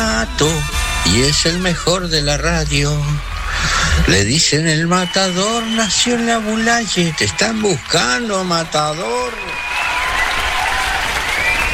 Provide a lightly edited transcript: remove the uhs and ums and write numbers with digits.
Y es el mejor de la radio. Le dicen el matador, nació en la Bulaye. Te están buscando, matador.